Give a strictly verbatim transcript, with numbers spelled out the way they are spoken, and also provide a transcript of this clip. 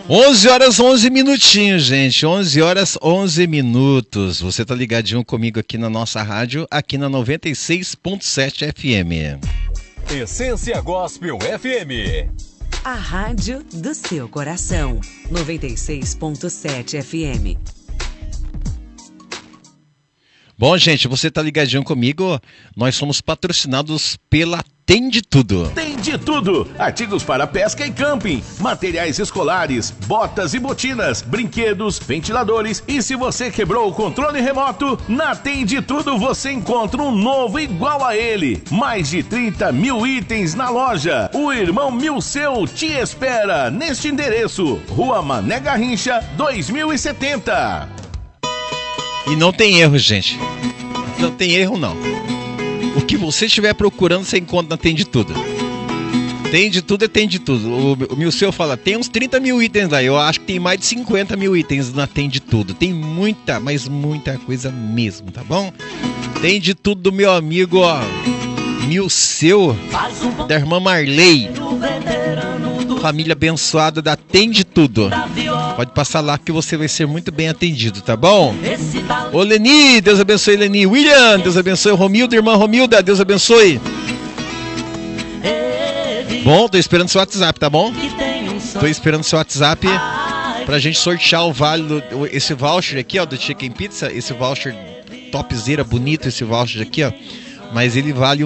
onze horas, onze minutinhos, gente. onze horas, onze minutos. Você tá ligadinho comigo aqui na nossa rádio, aqui na noventa e seis ponto sete F M. Essência Gospel F M. A rádio do seu coração. noventa e seis ponto sete F M. Bom, gente, você tá ligadinho comigo? Nós somos patrocinados pela Tem de Tudo. Tem de tudo! Artigos para pesca e camping, materiais escolares, botas e botinas, brinquedos, ventiladores e se você quebrou o controle remoto, na Tem de Tudo você encontra um novo igual a ele. Mais de trinta mil itens na loja. O irmão Milceu te espera neste endereço. Rua Mané Garrincha, dois mil e setenta. E não tem erro, gente. Não tem erro, não. O que você estiver procurando, você encontra na Tem de Tudo. Tem de tudo é Tem de Tudo. O, o Milceu fala, tem uns trinta mil itens lá. Eu acho que tem mais de cinquenta mil itens na Tem de Tudo. Tem muita, mas muita coisa mesmo, tá bom? Tem de tudo do meu amigo, ó, Milceu, da irmã Marley. Família abençoada da Tem de Tudo. Pode passar lá que você vai ser muito bem atendido, tá bom? Ô Leni, Deus abençoe Leni. William, Deus abençoe Romilda, irmã Romilda, Deus abençoe. Bom, tô esperando seu WhatsApp, tá bom? Tô esperando seu WhatsApp pra gente sortear o vale, esse voucher aqui, ó, do Chicken Pizza, esse voucher topzera, bonito esse voucher aqui, ó. Mas ele vale